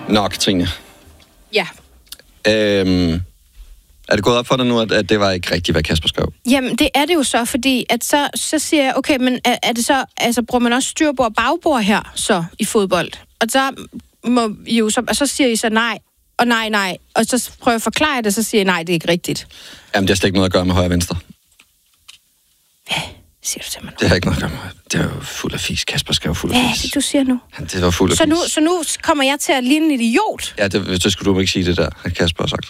Nå, Katrine. Ja. Er det gået op for dig nu, at det var ikke rigtigt, hvad Kasper skrev? Jamen, det er det jo så, fordi at så siger jeg, okay, men er det så, altså bruger man også styrbord og bagbord her, så i fodbold? Og så må I jo så, og så siger I så nej, og nej, og så prøver jeg at forklare det, så siger jeg nej, det er ikke rigtigt. Jamen, det har slet ikke noget at gøre med højre og venstre. Hvad siger du til mig nu? Det har ikke noget at gøre med højre. Det er jo fuld af fis. Kasper skrev fuld af fis. Hvad er det, du siger nu? Det var fuld af fis. Så nu kommer jeg til at ligne en idiot? Ja, det skulle du ikke sige det der, at Kasper har sagt.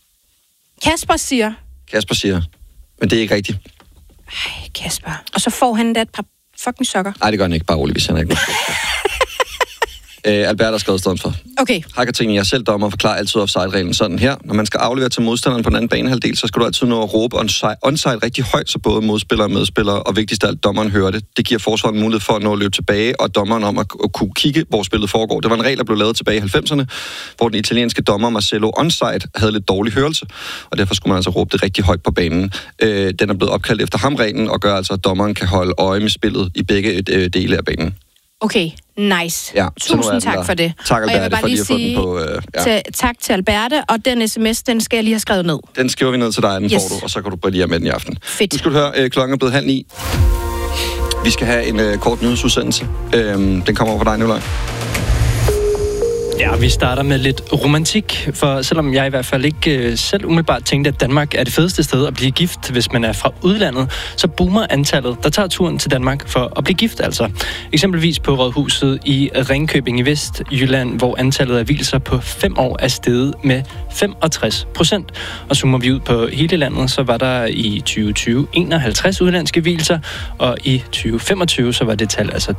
Kasper siger. Men det er ikke rigtigt. Ej, Kasper. Og så får han da et par fucking sokker. Nej, det gør han ikke. Bare roligt, hvis han ikke må. Albert har skrevet stedet for. Okay. Hej Katrine, jeg er selv dommer og forklarer altid offside-reglen sådan her. Når man skal aflevere til modstanderen på den anden banehalvdel, så skal du altid nå at råbe onside rigtig højt, så både modspillere og medspillere, og vigtigst af alt, dommeren hører det. Det giver forsvaret mulighed for at nå at løbe tilbage, og dommeren om at kunne kigge, hvor spillet foregår. Det var en regel, der blev lavet tilbage i 90'erne, hvor den italienske dommer Marcello Onside havde lidt dårlig hørelse, og derfor skulle man altså råbe det rigtig højt på banen. Den er blevet opkaldt efter ham reglen, og gør altså, at dommeren kan holde øje med spillet i begge dele af banen. Okay, nice. Ja, tusind tak for det. Tak, Alberte, for lige at få den på... Tak til Alberte, og den sms, den skal jeg lige have skrevet ned. Den skriver vi ned til dig, den får du, og så kan du brillere med den i aften. Fedt. Nu skal du høre, klokken er blevet 8:30. Vi skal have en kort nyhedsudsendelse. Den kommer over for dig, Nikolaj. Ja, vi starter med lidt romantik, for selvom jeg i hvert fald ikke selv umiddelbart tænkte, at Danmark er det fedeste sted at blive gift, hvis man er fra udlandet, så boomer antallet, der tager turen til Danmark for at blive gift altså. Eksempelvis på Rådhuset i Ringkøbing i Vestjylland, hvor antallet af vielser på 5 år er steget med 65%. Og zoomer vi ud på hele landet, så var der i 2020 51 udenlandske vielser, og i 2025 så var det tal altså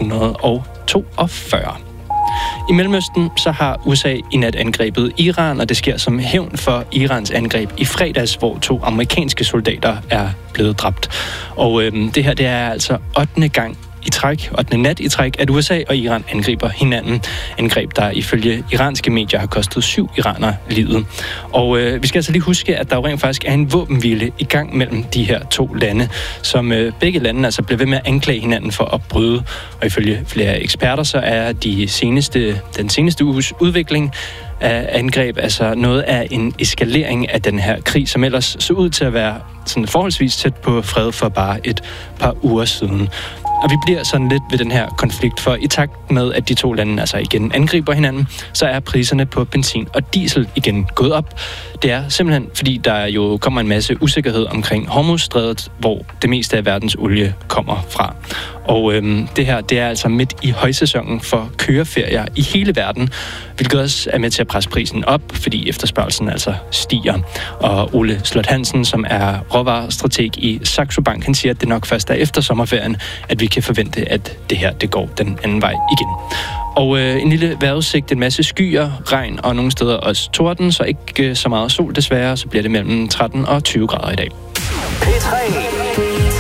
242. I Mellemøsten så har USA i nat angrebet Iran, og det sker som hævn for Irans angreb i fredags, hvor 2 amerikanske soldater er blevet dræbt. Og det her, det er altså 8. nat i træk, at USA og Iran angriber hinanden. Angreb, der ifølge iranske medier har kostet 7 iranere livet. Og vi skal altså lige huske, at der jo rent faktisk er en våbenhvile i gang mellem de her 2 lande, som begge lande altså bliver ved med at anklage hinanden for at bryde. Og ifølge flere eksperter, så er den seneste uges udvikling af angreb altså noget af en eskalering af den her krig, som ellers så ud til at være sådan forholdsvis tæt på fred for bare et par uger siden. Og vi bliver sådan lidt ved den her konflikt, for i takt med, at de 2 lande altså igen angriber hinanden, så er priserne på benzin og diesel igen gået op. Det er simpelthen, fordi der jo kommer en masse usikkerhed omkring Hormuzstrædet, hvor det meste af verdens olie kommer fra. Og det her, det er altså midt i højsæsonen for køreferier i hele verden, hvilket også er med til at presse prisen op, fordi efterspørgelsen altså stiger. Og Ole Slot Hansen, som er råvarestrateg i Saxo Bank, han siger, at det nok først er efter sommerferien, at vi kan forvente, at det her, det går den anden vej igen. Og en lille vejrudsigt, en masse skyer, regn og nogle steder også torden, så ikke så meget sol desværre, så bliver det mellem 13 og 20 grader i dag. P3